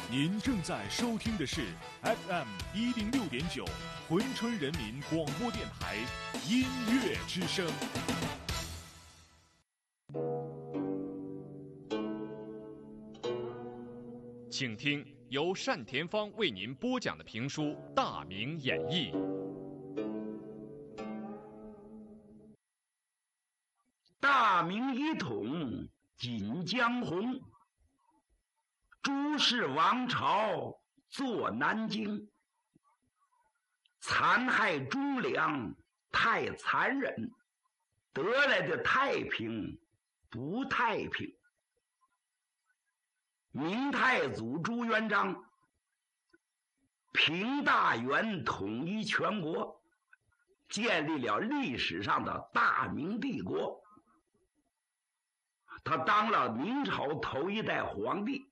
您正在收听的是 FM106.9珲春人民广播电台音乐之声。请听由单田芳为您播讲的评书《大明演义》。 大明一统锦江红，朱氏王朝坐南京，残害忠良太残忍，得来的太平不太平。明太祖朱元璋平大元，统一全国，建立了历史上的大明帝国。他当了明朝头一代皇帝。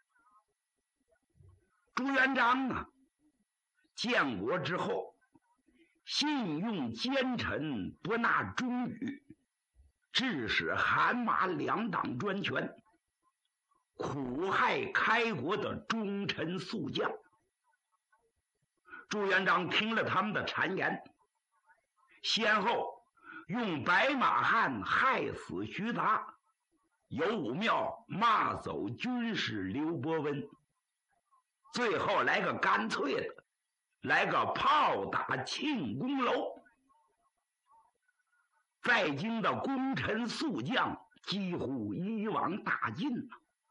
朱元璋啊，建国之后，信用奸臣，不纳忠语，致使韩麻两党专权，苦害开国的忠臣宿将。朱元璋听了他们的谗言，先后用白马汉害死徐达，有武庙骂走军师刘伯温，最后来个干脆的，来个炮打庆功楼。在京的功臣宿将几乎一网打尽了。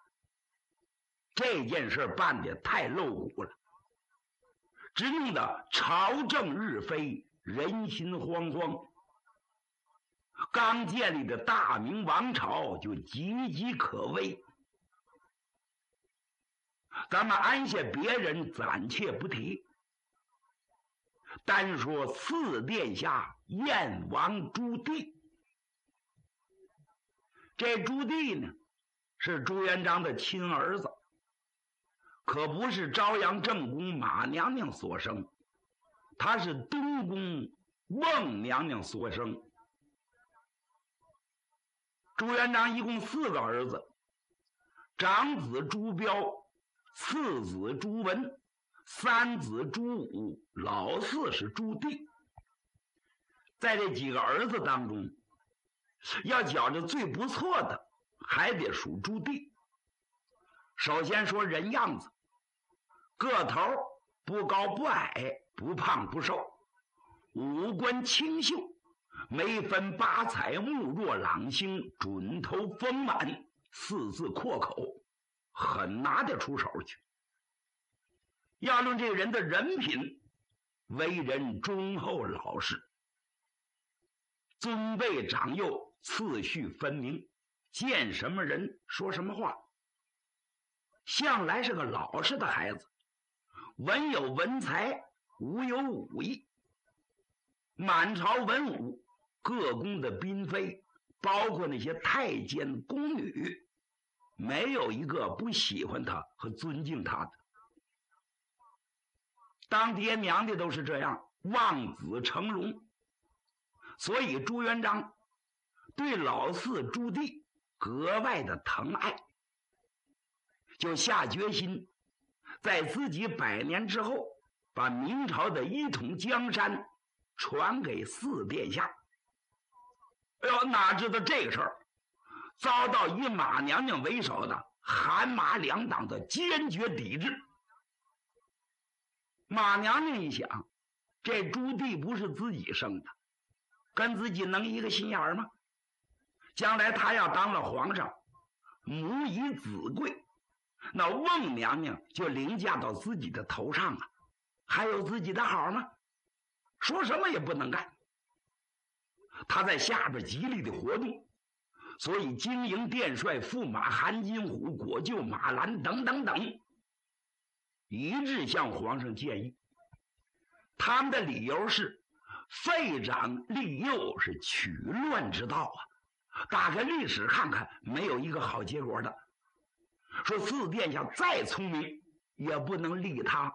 这件事办得太露骨了，只弄得朝政日非，人心惶惶。刚建立的大明王朝就岌岌可危。咱们按下别人暂且不提，单说四殿下燕王朱棣。这朱棣呢，是朱元璋的亲儿子，可不是朝阳正宫马娘娘所生，他是东宫孟娘娘所生。朱元璋一共4个儿子，长子朱标，次子朱文，三子朱武，老四是朱棣。在这几个儿子当中，要觉着最不错的还得数朱棣。首先说人样子，个头不高不矮，不胖不瘦，五官清秀，眉分八彩，目若朗星，准头丰满，四字阔口，很拿得出手去。要论这个人的人品，为人忠厚老实，尊卑长幼次序分明，见什么人说什么话，向来是个老实的孩子，文有文才，武有武艺。满朝文武各宫的嫔妃，包括那些太监宫女，没有一个不喜欢他和尊敬他的。当爹娘的都是这样，望子成龙。所以朱元璋对老四朱棣格外的疼爱，就下决心在自己100年之后，把明朝的一统江山传给四殿下。哎呦，哪知道这个事儿遭到以马娘娘为首的韩麻两党的坚决抵制。马娘娘一想，这朱棣不是自己生的，跟自己能一个心眼儿吗？将来他要当了皇上，母以子贵，那孟娘娘就凌驾到自己的头上啊，还有自己的好吗？说什么也不能干。他在下边极力的活动，所以经营殿帅、驸马韩金虎、国舅马兰等等等，一致向皇上建议。他们的理由是废长立幼是取乱之道啊，打开历史看看，没有一个好结果的。说四殿下再聪明也不能利他。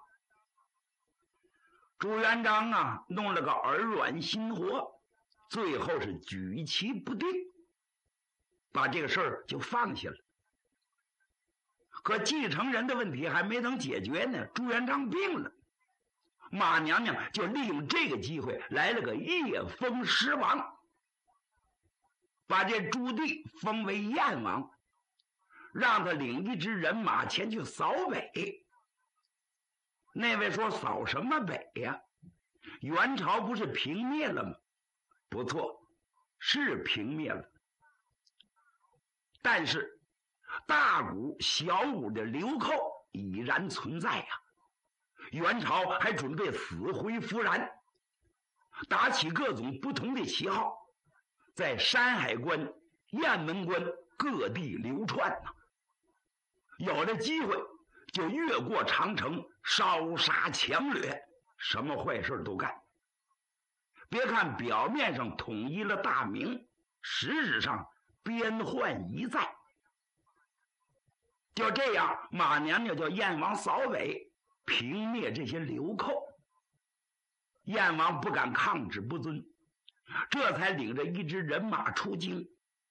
朱元璋啊，弄了个耳软心活，最后是举棋不定，把这个事儿就放下了。 可继承人的问题还没能解决呢，朱元璋病了，马娘娘就利用这个机会来了个夜封十王，把这朱棣封为燕王，让他领一支人马前去扫北。那位说扫什么北呀？元朝不是平灭了吗？不错，是平灭了，但是大股小股的流寇已然存在呀。元朝还准备死灰复燃，打起各种不同的旗号，在山海关、雁门关各地流窜呢。有了机会就越过长城，烧杀抢掠，什么坏事都干。别看表面上统一了大明，实质上边患一再。就这样，马娘娘叫燕王扫北，平灭这些流寇。燕王不敢抗旨不遵，这才领着一支人马出京。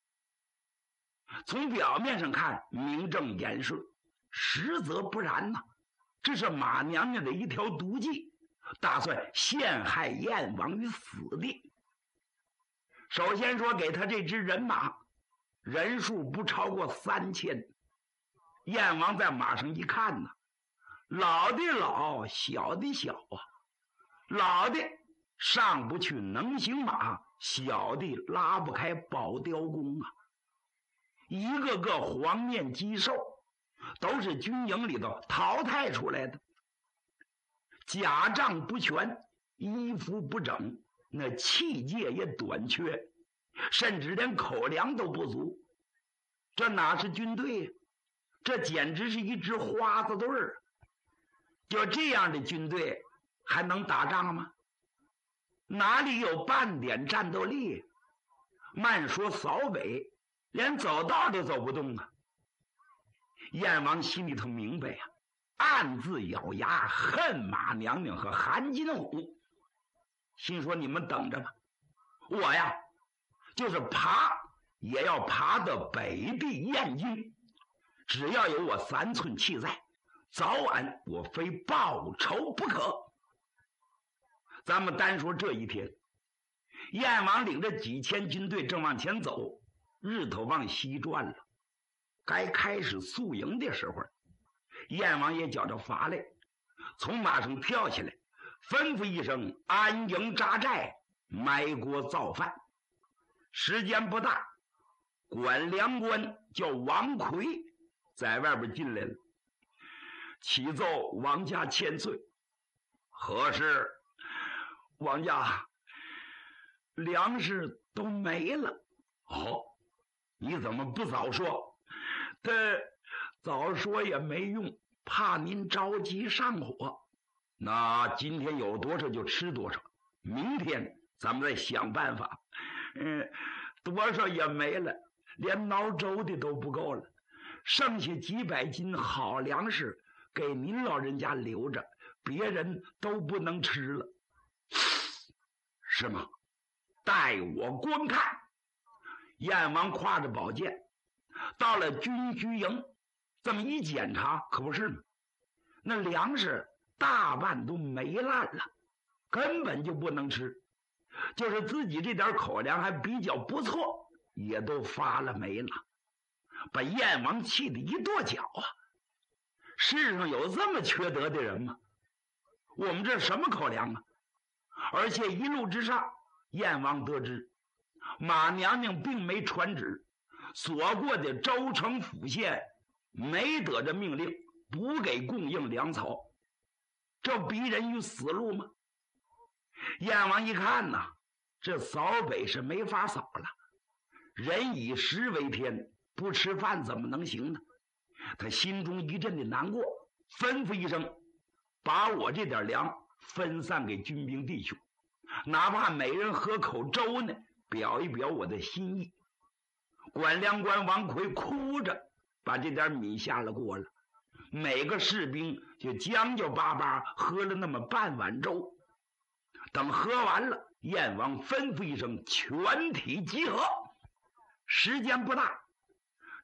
从表面上看名正言顺，实则不然呐，这是马娘娘的一条毒计，打算陷害燕王于死地。首先说给他这支人马，人数不超过3000。燕王在马上一看呢，老的老，小的小啊，老的上不去能行马，小的拉不开宝雕弓啊。一个个黄面肌瘦，都是军营里头淘汰出来的，甲仗不全，衣服不整，那器械也短缺，甚至连口粮都不足。这哪是军队呀？这简直是一支花子队儿。就这样的军队还能打仗吗？哪里有半点战斗力？慢说扫北，连走道都走不动啊！燕王心里头明白呀，暗自咬牙恨马娘娘和韩金虎，心说你们等着吧，我呀就是爬也要爬到北地燕京，只要有我3寸气在，早晚我非报仇不可。咱们单说这一天，燕王领着几千军队正往前走，日头往西转了，该开始宿营的时候，燕王也觉着乏累，从马上跳下来，吩咐一声安营扎寨，埋锅造饭。时间不大，管粮官叫王奎在外边进来了，启奏王家千岁。何事？王家，粮食都没了。哦，你怎么不早说？早说也没用，怕您着急上火。那今天有多少就吃多少，明天咱们再想办法。多少也没了，连熬粥的都不够了，剩下几百斤好粮食给您老人家留着，别人都不能吃了。是吗？待我观看。燕王挎着宝剑到了军需营，这么一检查，可不是吗？那粮食大半都霉烂了，根本就不能吃，就是自己这点口粮还比较不错，也都发了霉了，把燕王气得一跺脚啊！世上有这么缺德的人吗？我们这什么口粮啊？而且一路之上，燕王得知马娘娘并没传旨，所过的州城府县没得着命令，不给供应粮草，这逼人于死路吗？燕王一看呐，这扫北是没法扫了，人以食为天，不吃饭怎么能行呢？他心中一阵的难过，吩咐一声，把我这点粮分散给军兵弟兄，哪怕每人喝口粥呢，表一表我的心意。管粮官王奎哭着把这点米下了锅了，每个士兵就将就巴巴喝了那么半碗粥。等喝完了，燕王吩咐一声，全体集合。时间不大，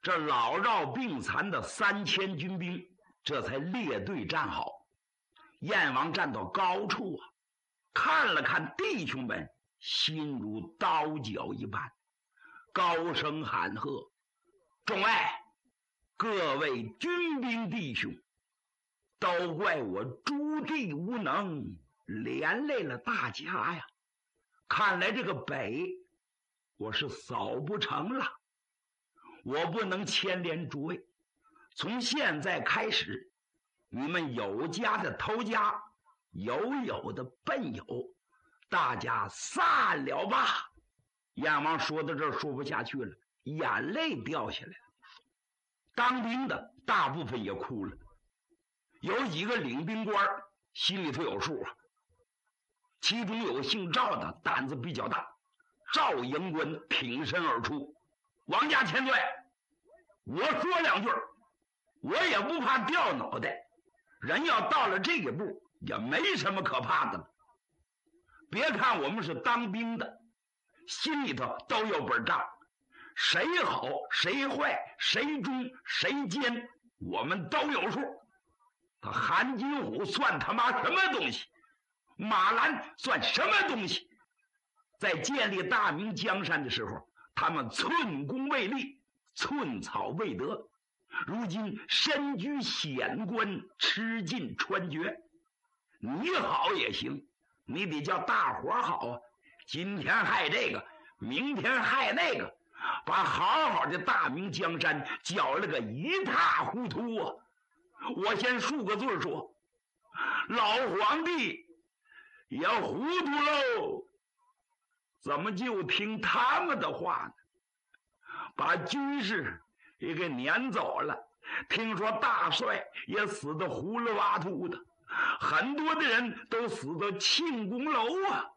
这老弱病残的3000军兵这才列队站好。燕王站到高处啊，看了看弟兄们，心如刀绞一般，高声喊喝：“众位，各位军兵弟兄，都怪我朱棣无能，连累了大家呀！看来这个北我是扫不成了，我不能牵连诸位。从现在开始，你们有家的投家，有的奔有，大家散了吧。”燕王说到这儿说不下去了，眼泪掉下来了。当兵的大部分也哭了，有几个领兵官心里头有数啊。其中有个姓赵的胆子比较大，赵营官挺身而出：“王家千岁，我说2句，我也不怕掉脑袋。人要到了这一步，也没什么可怕的了。别看我们是当兵的，心里头都有本账，谁好谁坏，谁忠谁奸，我们都有数。他韩金虎算他妈什么东西？马兰算什么东西？在建立大明江山的时候，他们寸功未立，寸草未得。如今身居显官，吃尽穿绝。你好也行，你得叫大伙好啊！今天害这个，明天害那个，把好好的大明江山搅了个一塌糊涂啊！我先数个字说，老皇帝也糊涂喽，怎么就听他们的话呢？把军士也给撵走了，听说大帅也死得糊里瓦涂的，很多的人都死到庆功楼啊！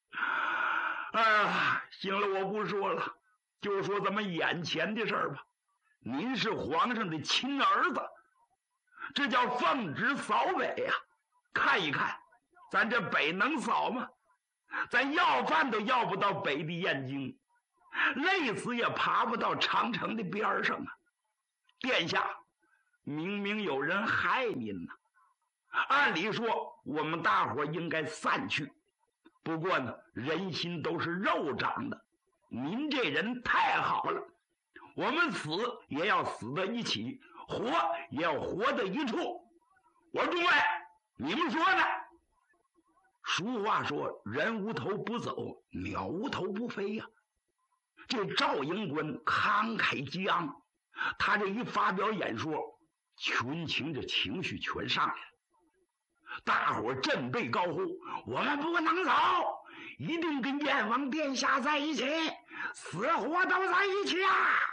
行了，我不说了，就说咱们眼前的事儿吧。您是皇上的亲儿子，这叫奉旨扫北呀！看一看，咱这北能扫吗？咱要饭都要不到北的燕京，累死也爬不到长城的边上啊！殿下，明明有人害您呢。按理说，我们大伙应该散去。不过呢，人心都是肉长的，您这人太好了，我们死也要死在一起，活也要活在一处。我说诸位，你们说呢？俗话说，人无头不走，鸟无头不飞呀。这赵营官慷慨激昂，他这一发表演说，群情这情绪全上来了。大伙振臂高呼：“我们不能走，一定跟燕王殿下在一起，死活都在一起啊！”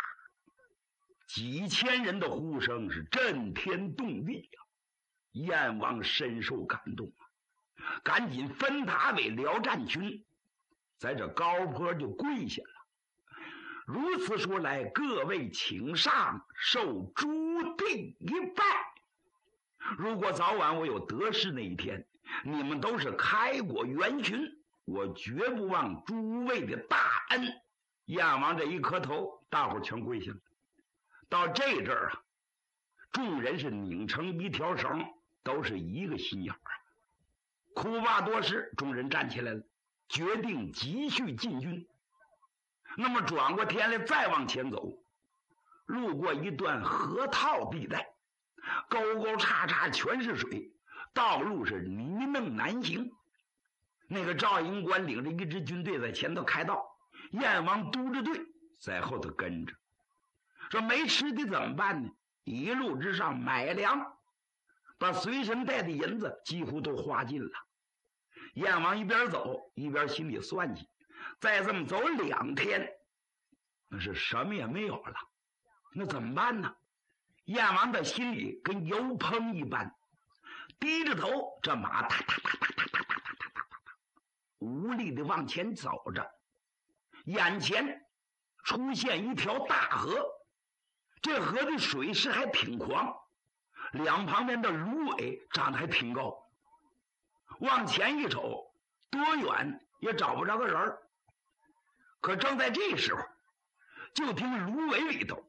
几千人的呼声是震天动地啊！燕王深受感动啊，赶紧分塔为辽战军，在这高坡就跪下了。如此说来，各位请上，受朱棣一拜。如果早晚我有得势那一天，你们都是开国元勋，我绝不忘诸位的大恩。燕王这一磕头，大伙全跪下了。到这阵儿啊，众人是拧成一条绳，都是一个心眼儿啊。哭罢多时，众人站起来了，决定继续进军。那么转过天来再往前走，路过一段河套地带，沟沟叉叉全是水，道路是泥泞难行。那个赵营官领着一支军队在前头开道，燕王督着队在后头跟着。说没吃的怎么办呢？一路之上买粮，把随身带的银子几乎都花尽了。燕王一边走一边心里算计，再这么走2天，那是什么也没有了。那怎么办呢？燕王的心里跟油烹一般，低着头，这马哒哒哒哒哒哒哒哒哒哒，无力的往前走着。眼前出现一条大河，这河的水势还挺狂，两旁边的芦苇长得还挺高。往前一瞅，多远也找不着个人儿。可正在这时候，就听芦苇里头啪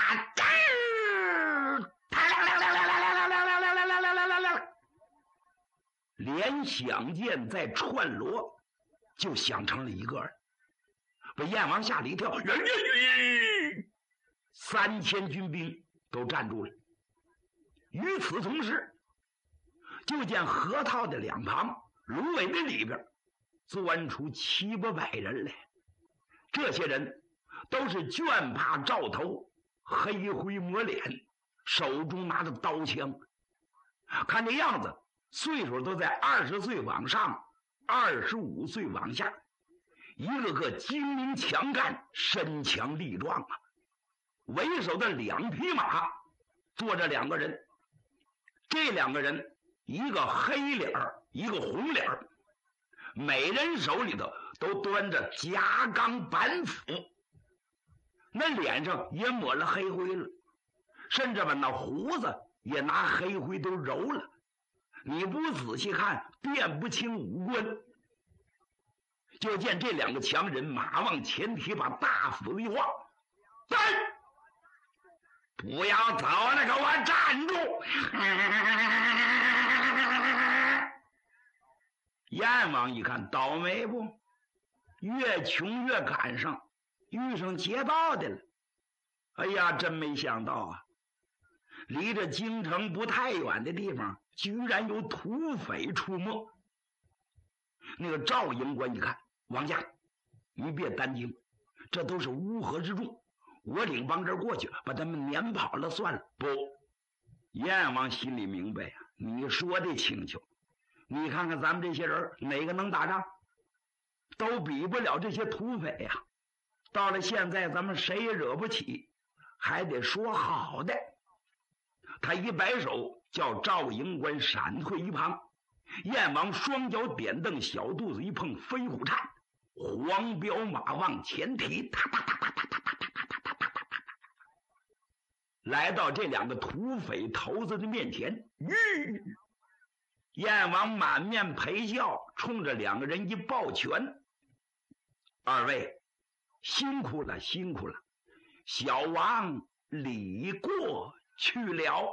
连响箭在串锣，就响成了一个人，把燕王吓了一跳。3000军兵都站住了。与此同时，就见河套的两旁，芦苇的里边，钻出700、800人来。这些人都是绢帕罩头，黑灰抹脸，手中拿着刀枪，看这样子岁数都在20岁往上，25岁往下，一个个精明强干，身强力壮啊。为首的2匹马坐着2个人，这2个人一个黑脸一个红脸，每人手里头都端着夹钢板斧，那脸上也抹了黑灰了，甚至把那胡子也拿黑灰都揉了，你不仔细看辨不清五官。就见这2个强人马往前提，把大斧一晃，站！不要走了，给我站住！燕王一看，倒霉不？越穷越赶上，遇上劫道的了。哎呀，真没想到啊！离着京城不太远的地方，居然有土匪出没。那个赵营官一看，王家，你别担惊，这都是乌合之众，我领帮这过去，把他们撵跑了算了。不，燕王心里明白呀，你说的轻巧，你看看咱们这些人哪个能打仗，都比不了这些土匪呀。到了现在，咱们谁也惹不起，还得说好的。他一摆手，叫赵营官闪退一旁。燕王双脚点蹬，小肚子一碰飞虎颤，黄骠马往前提，来到这2个土匪头子的面前。燕王满面陪笑，冲着2个人一抱拳：“二位辛苦了，辛苦了，小王礼过去了。”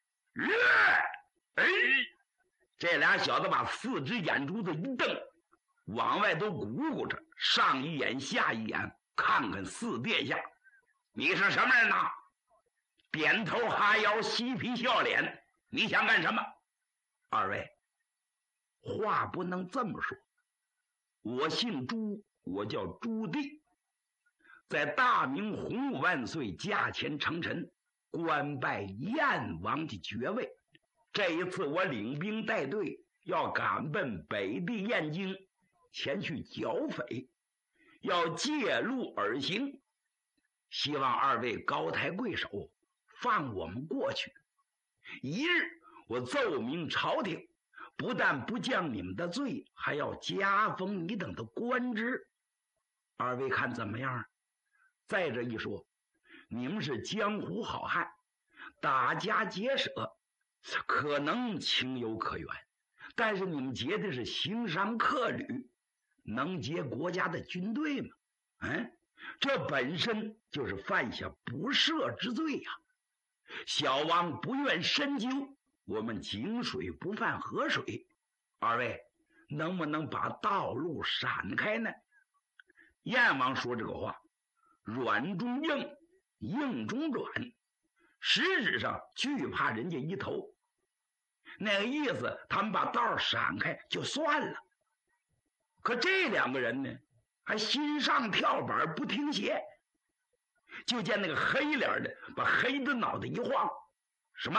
这俩小子把4只眼珠子一瞪，往外都鼓鼓着，上一眼下一眼，看看4殿下，你是什么人呐？点头哈腰，嬉皮笑脸，你想干什么？二位，话不能这么说，我姓朱，我叫朱棣，在大明洪武万岁驾前称臣，官拜燕王的爵位。这一次我领兵带队，要赶奔北地燕京，前去剿匪，要借路而行，希望二位高抬贵手，放我们过去。一日我奏明朝廷，不但不降你们的罪，还要加封你等的官职。二位看怎么样？再者一说，你们是江湖好汉，打家劫舍，可能情有可原，但是你们劫的是行商客旅，能劫国家的军队吗？这本身就是犯下不赦之罪呀！小王不愿深究，我们井水不犯河水，二位能不能把道路闪开呢？燕王说这个话，软中硬，硬中软，实质上惧怕人家一头，那个意思，他们把道闪开就算了。可这2个人呢，还心上跳板不听邪。就见那个黑脸的把黑的脑袋一晃，什么？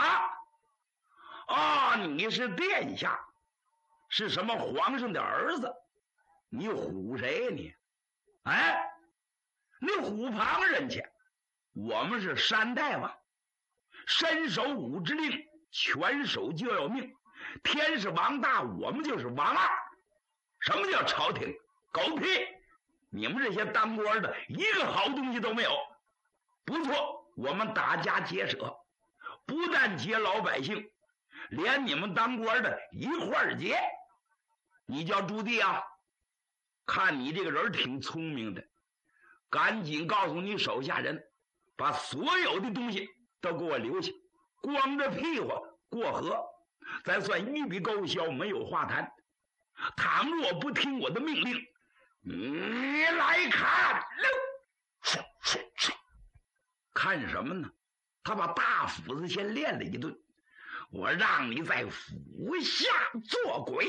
你是殿下，是什么皇上的儿子？你唬谁呀你？你唬旁人去。我们是山大王，伸手武之令，拳手就要命。天是王大，我们就是王二。什么叫朝廷？狗屁！你们这些当官的一个好东西都没有。不错，我们打家劫舍，不但劫老百姓，连你们当官的一块儿劫。你叫朱棣啊？看你这个人挺聪明的，赶紧告诉你手下人， 把所有的东西都给我留下，光着屁股过河，咱算一笔勾销，没有话谈。倘若不听我的命令，你来看！看什么呢？他把大斧子先练了一顿，我让你在斧下做鬼。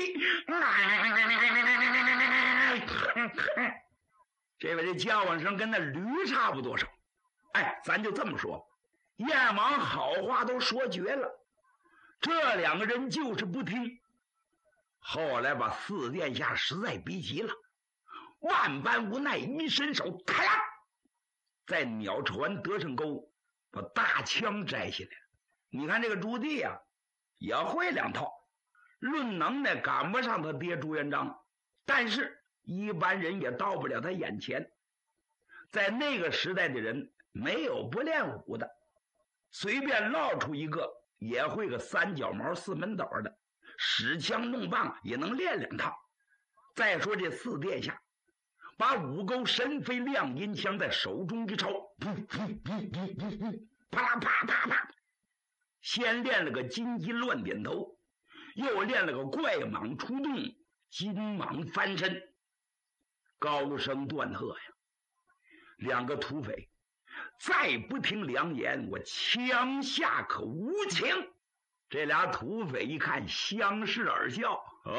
这位这叫唤声跟那驴差不多少。哎，咱就这么说，燕王好话都说绝了，这两个人就是不听。后来把四殿下实在逼急了，万般无奈，一伸手，咔啦，在鸟船得胜沟把大枪摘下来。你看这个朱棣呀，也会两套，论能耐赶不上他爹朱元璋，但是一般人也到不了他眼前。在那个时代的人没有不练武的，随便捞出一个也会个三脚毛四门斗的，使枪弄棒也能练两套。再说这四殿下把五钩神飞亮银枪在手中一抄，噗噗噗噗噗噗，啪啦啪啪啪，先练了个金鸡乱点头，又练了个怪蟒出洞，金蟒翻身，高声断喝呀！两个土匪再不听良言，我枪下可无情。这俩土匪一看，相视而笑。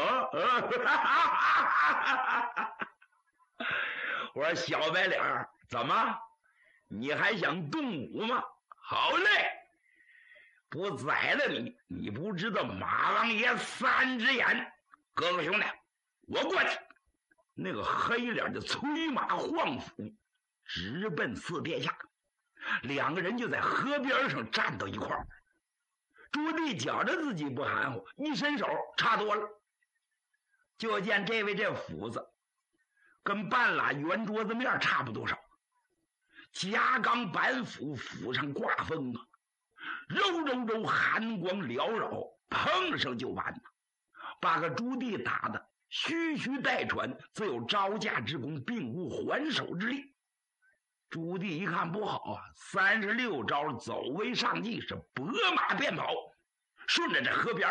我说小白脸，怎么你还想动武吗？好嘞，不宰了你，你不知道马王爷三只眼。哥哥兄弟，我过去。那个黑脸的催马晃斧，直奔四殿下。两个人就在河边上站到一块儿。朱棣觉着自己不含糊，一伸手差多了，就见这位这斧子跟半拉圆桌子面差不多少，夹钢板斧，斧上挂风啊，柔柔柔，寒光缭绕，碰上就完了，把个朱棣打的虚虚带喘，自有招架之功，并无还手之力。朱棣一看不好啊，36招走为上计，是拨马便跑，顺着这河边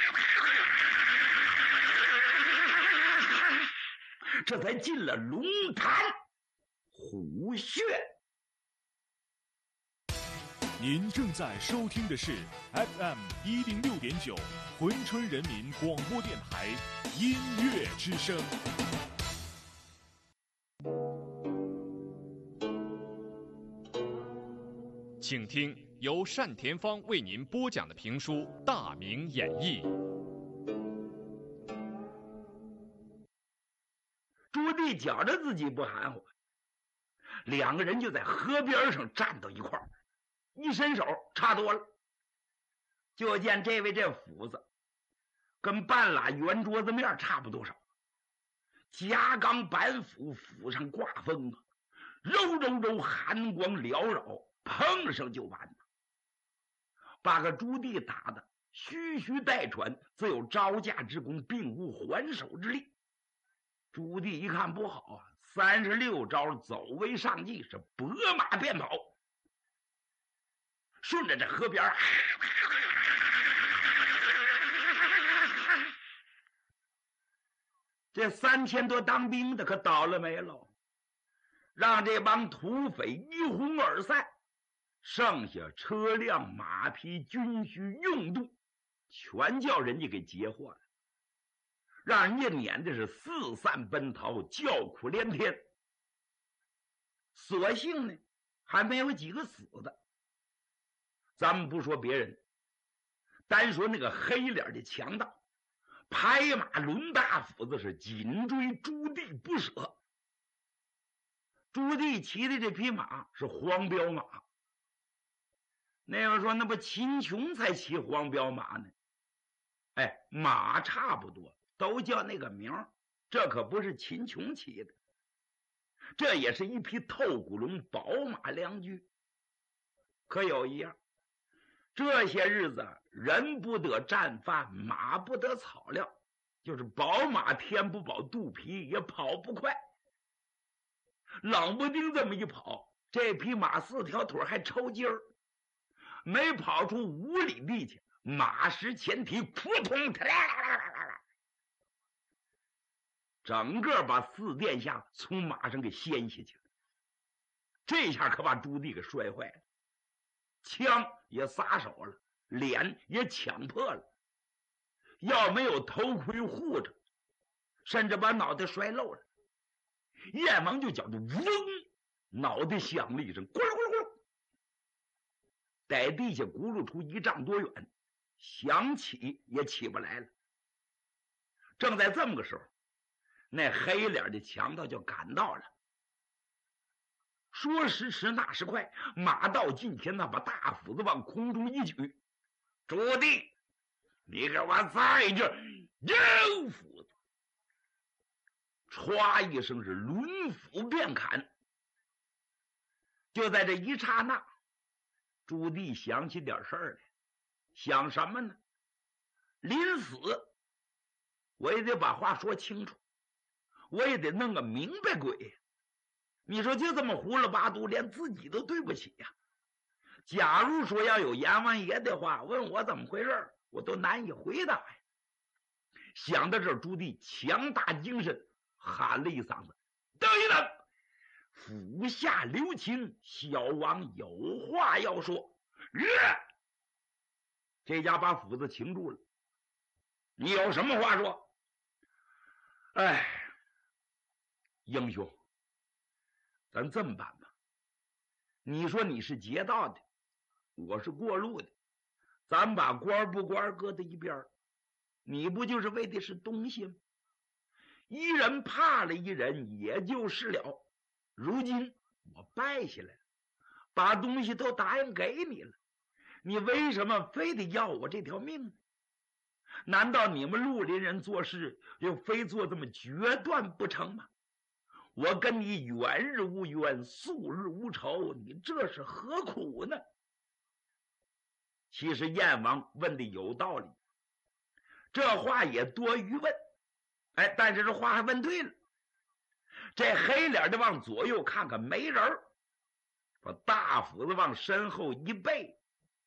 这才进了龙潭虎穴。 您正在收听的是 FM 106.9珲春人民广播电台音乐之声。 请听由单田芳为您播讲的评书《大明演义》。 朱棣觉着自己不含糊，两个人就在河边上站到一块儿，一伸手差多了，就见这位这斧子跟半拉圆桌子面差不多少，夹钢板斧，斧上挂风啊，柔柔柔，寒光缭绕，碰上就完了，把个朱棣打的虚虚带喘，自有招架之功，并无还手之力。朱棣一看不好啊，36招走为上计，是拨马便跑，顺着这河边这3000多当兵的可倒了霉了，让这帮土匪一哄而散，剩下车辆马匹军需用度全叫人家给截获了，让人家撵的是四散奔逃，叫苦连天。所幸呢还没有几个死的。咱们不说别人，单说那个黑脸的强盗，拍马抡大斧子，是紧追朱棣不舍。朱棣骑的这匹马是黄骠马，那个说那不秦琼才骑黄骠马呢？哎，马差不多都叫那个名儿，这可不是秦琼骑的，这也是一匹透骨龙宝马良驹。可有一样，这些日子人不得战饭，马不得草料，就是宝马天不饱肚皮也跑不快，冷不丁这么一跑， 这匹马4条腿还抽筋儿，没跑出5里地去，马失前蹄，扑通，整个把4殿下从马上给掀下去了。这下可把朱棣给摔坏了，枪也撒手了，脸也抢破了，要没有头盔护着，甚至把脑袋摔漏了。燕王就觉得嗡，脑袋响了一声，咕噜咕噜咕噜，在地下咕噜出1丈多远，想起也起不来了。正在这么个时候，那黑脸的强盗就赶到了。说时迟，那时快，马到近前，那把大斧子往空中一举，朱棣，你给我在这扔斧子！歘一声是抡斧便砍。就在这一刹那，朱棣想起点事儿来，想什么呢？临死我也得把话说清楚，我也得弄个明白鬼。你说就这么胡了八嘟，连自己都对不起呀。假如说要有阎王爷的话，问我怎么回事，我都难以回答呀。想到这儿，朱棣强打精神，喊了一嗓子：“等一等！府下留情，小王有话要说。”这家把斧子擒住了。你有什么话说？哎，英雄，咱这么办吧，你说你是劫道的，我是过路的，咱把官不官搁在一边，你不就是为的是东西吗？一人怕了一人，也就是了。如今我败下来了，把东西都答应给你了，你为什么非得要我这条命呢？难道你们绿林人做事又非做这么决断不成吗？我跟你远日无冤，素日无仇，你这是何苦呢？其实燕王问的有道理，这话也多余问。哎，但是这话还问对了。这黑脸的往左右看看没人，把大斧子往身后一背，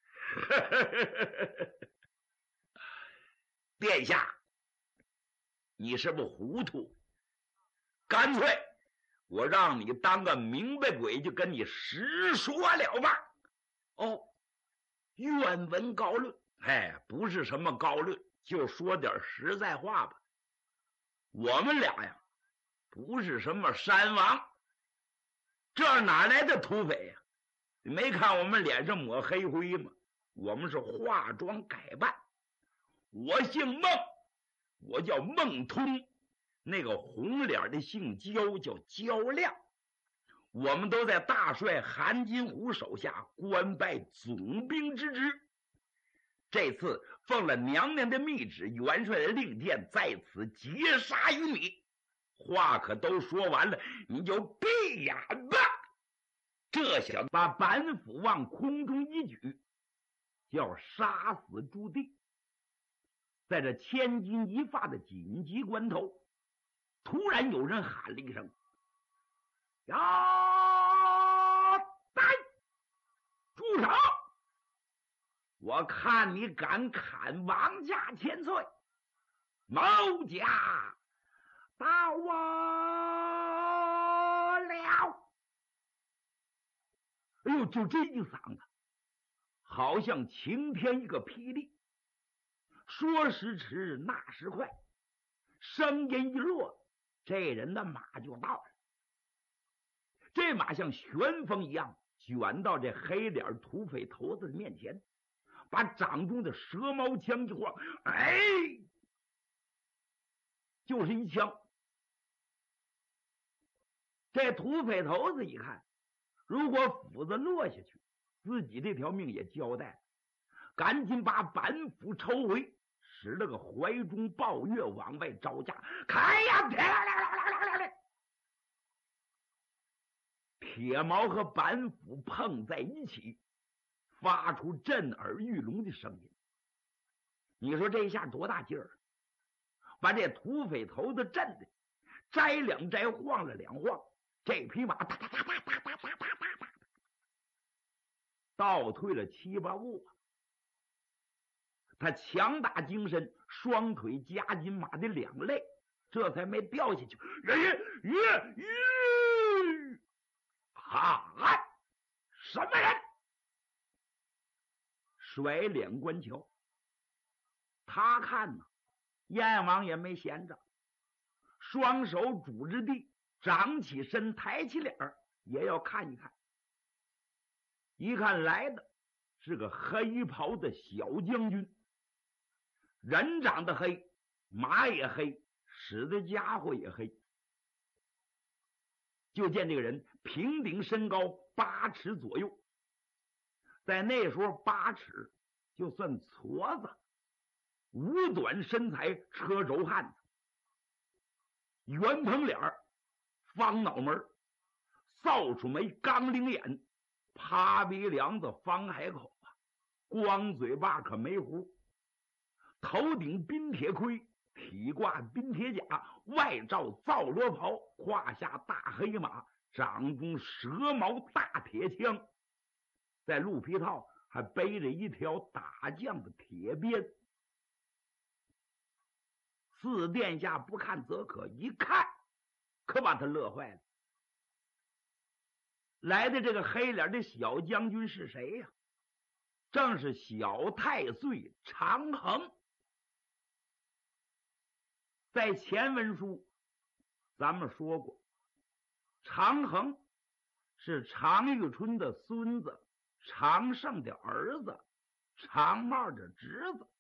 殿下，你是不是糊涂？干脆我让你当个明白鬼，就跟你实说了吧。哦，愿闻高论。哎，不是什么高论，就说点实在话吧。我们俩呀，不是什么山王，这哪来的土匪呀？你没看我们脸上抹黑灰吗？我们是化妆改扮。我姓孟，我叫孟通，那个红脸的姓焦，叫焦亮。我们都在大帅韩金虎手下官拜总兵之职。这次奉了娘娘的密旨，元帅的令箭，在此截杀于你。话可都说完了，你就闭眼吧。这小子把板斧往空中一举，就要杀死朱棣。在这千钧一发的紧急关头，突然有人喊了一声：“要逮！住手！我看你敢砍王家千岁，某家到我了！”哎呦，就这一嗓子，好像晴天一个霹雳。说时迟，那时快，声音一落，这人的马就到了。这马像旋风一样卷到这黑脸土匪头子的面前，把掌中的蛇矛枪一晃，哎，就是一枪。这土匪头子一看，如果斧子落下去，自己这条命也交代了，赶紧把板斧抽回，使了个怀中抱月往外招架，开呀！铁矛和板斧碰在一起，发出震耳欲聋的声音。你说这下多大劲儿，把这土匪头子震的摘两摘，晃了两晃，这匹马哒哒哒哒哒哒哒哒哒哒， 倒退了7、8步。他强打精神，双腿夹紧马的2肋，这才没掉下去。哈！什么人？甩脸观瞧。他看呢，阎王也没闲着，双手拄着地，长起身，抬起脸儿，也要看一看。一看来的是个黑袍的小将军，人长得黑，马也黑，使的家伙也黑。就见这个人平顶身高8尺左右，在那时候8尺就算矬子，五短身材，车轴汉子，圆蓬脸儿，方脑门，扫帚眉，钢铃眼，趴鼻梁子，方海口啊，光嘴巴可没胡，头顶冰铁盔，体挂冰铁甲，外罩皂罗袍，胯下大黑马，掌中蛇矛大铁枪，在鹿皮套还背着一条打将的铁鞭。四殿下不看则可，一看可把他乐坏了。来的这个黑脸的小将军是谁呀？正是小太岁长衡。在前文书咱们说过，长衡是常遇春的孙子，常胜的儿子，常茂的侄子。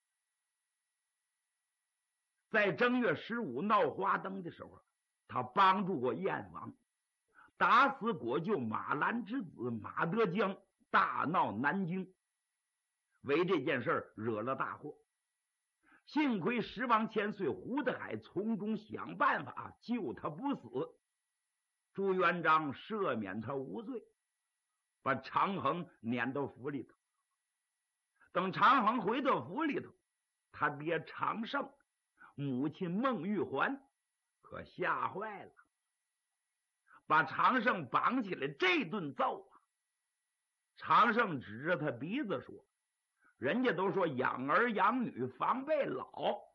在正月15闹花灯的时候，他帮助过燕王，打死果舅马兰之子马德江，大闹南京，为这件事惹了大祸。幸亏十王千岁胡德海从中想办法救他不死，朱元璋赦免他无罪，把长衡撵到府里头。等长衡回到府里头，他爹长胜、母亲孟玉环可吓坏了，把长胜绑起来这顿揍啊！长胜指着他鼻子说：人家都说养儿养女防备老，